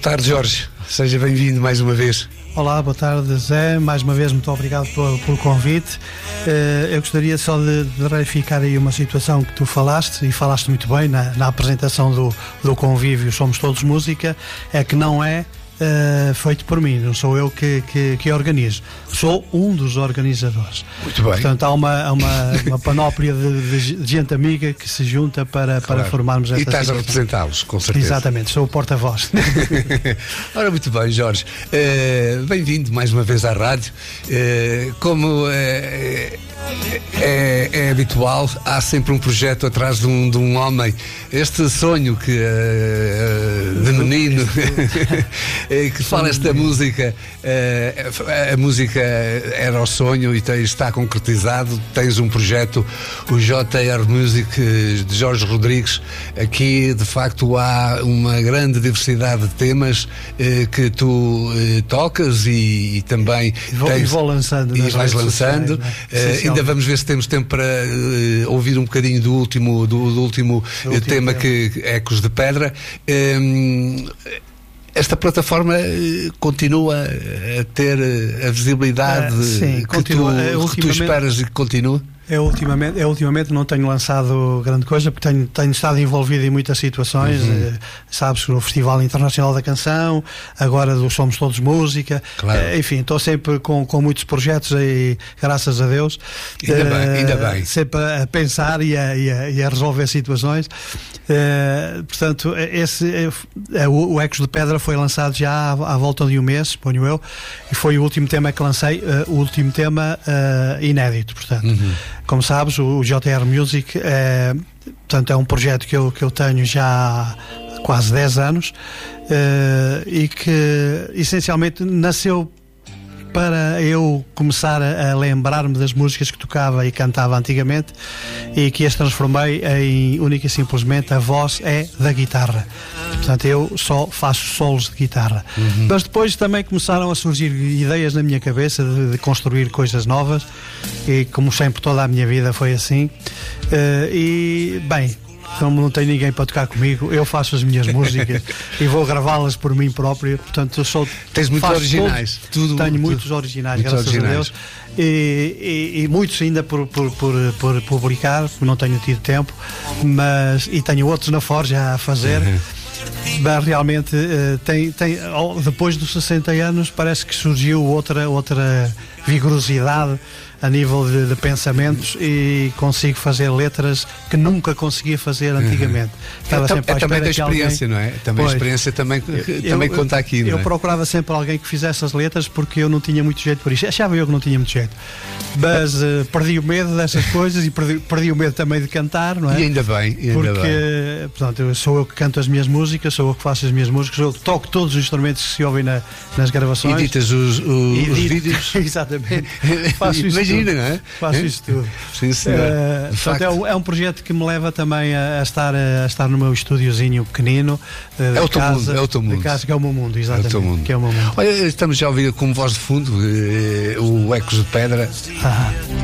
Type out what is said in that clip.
tarde, Jorge. Seja bem-vindo mais uma vez. Olá, boa tarde, Zé. Mais uma vez, muito obrigado pelo convite. Eu gostaria só de verificar aí uma situação que tu falaste, e falaste muito bem na apresentação do convívio Somos Todos Música, é que não é feito por mim, não sou eu que organizo, sou um dos organizadores. Muito bem. Portanto, há uma panóplia de gente amiga que se junta para formarmos esta situação. E estás a representá-los, com certeza. Exatamente, sou o porta-voz. Ora, muito bem, Jorge. Bem-vindo mais uma vez à rádio. Como é habitual, há sempre um projeto atrás de um homem. Este sonho de menino que fala esta música, a música era o sonho e está concretizado. Tens um projeto, o JR Music de Jorge Rodrigues. Aqui de facto há uma grande diversidade de temas que tu tocas e também vou lançando e vais lançando sociais, ainda vamos ver se temos tempo para ouvir um bocadinho do último tema, que Ecos de Pedra. Esta plataforma continua a ter a visibilidade que tu esperas e que continua? Eu ultimamente não tenho lançado grande coisa, porque tenho estado envolvido em muitas situações. Sabes, no Festival Internacional da Canção, agora do Somos Todos Música. Claro. Enfim, estou sempre com muitos projetos e graças a Deus. Ainda bem. Sempre a pensar e a resolver situações. Portanto, o Ecos de Pedra foi lançado já à volta de um mês, ponho eu, e foi o último tema que lancei, o último tema inédito, portanto. Como sabes, o JR Music portanto, é um projeto que eu tenho já há quase 10 anos e que essencialmente nasceu para eu começar a lembrar-me das músicas que tocava e cantava antigamente e que as transformei em única e simplesmente a voz é da guitarra. Portanto, eu só faço solos de guitarra. Mas depois também começaram a surgir ideias na minha cabeça de construir coisas novas e, como sempre, toda a minha vida foi assim. E, bem, como não tem ninguém para tocar comigo, eu faço as minhas músicas e vou gravá-las por mim próprio. Portanto, tens muitos originais. Tenho muitos originais, graças a Deus. E muitos ainda por publicar, porque não tenho tido tempo, e tenho outros na forja a fazer. Mas realmente depois dos 60 anos parece que surgiu outra vigorosidade a nível de pensamentos e consigo fazer letras que nunca conseguia fazer antigamente. É também da experiência, não é? Também a experiência também conta aqui, não é? Eu procurava sempre alguém que fizesse as letras porque eu não tinha muito jeito por isso. Achava eu que não tinha muito jeito. Mas perdi o medo dessas coisas e perdi o medo também de cantar, não é? E ainda bem. Porque, portanto, sou eu que canto as minhas músicas, sou eu que faço as minhas músicas, sou eu que toco todos os instrumentos que se ouvem nas gravações. Editas os vídeos. Exatamente. Faço isso. Imagina, não é? Faço isso tudo. Sim, senhor. Portanto, é um projeto que me leva também a estar no meu estúdiozinho pequenino. É o teu mundo. É o teu mundo. Que é o meu mundo, exatamente. É o teu mundo. Que é o meu mundo. Olha, estamos já a ouvir como voz de fundo o Ecos de Pedra.